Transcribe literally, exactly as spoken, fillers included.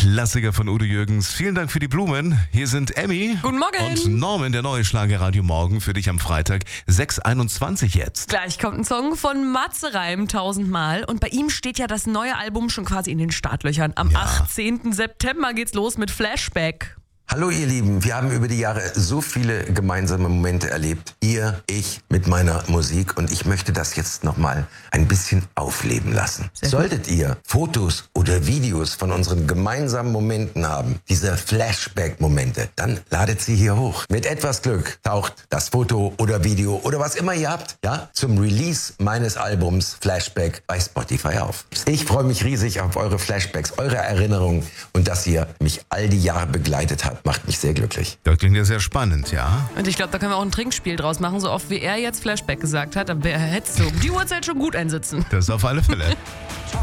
Klassiker von Udo Jürgens. Vielen Dank für die Blumen. Hier sind Emmy. Guten Morgen. Und Norman, der neue Schlagerradio Morgen für dich am Freitag, sechs Uhr einundzwanzig jetzt. Gleich kommt ein Song von Matze Reim, tausendmal. Und bei ihm steht ja das neue Album schon quasi in den Startlöchern. Am Ja. achtzehnten September geht's los mit Flashback. Hallo ihr Lieben, wir haben über die Jahre so viele gemeinsame Momente erlebt. Ihr, ich mit meiner Musik, und ich möchte das jetzt nochmal ein bisschen aufleben lassen. Sehr gut. Solltet ihr Fotos oder Videos von unseren gemeinsamen Momenten haben, diese Flashback-Momente, dann ladet sie hier hoch. Mit etwas Glück taucht das Foto oder Video oder was immer ihr habt, ja, zum Release meines Albums Flashback bei Spotify auf. Ich freue mich riesig auf eure Flashbacks, eure Erinnerungen, und dass ihr mich all die Jahre begleitet habt. Macht mich sehr glücklich. Das klingt ja sehr spannend, ja? Und ich glaube, da können wir auch ein Trinkspiel draus machen. So oft wie er jetzt Flashback gesagt hat, dann hättest du um die Uhrzeit schon gut einsitzen. Das auf alle Fälle.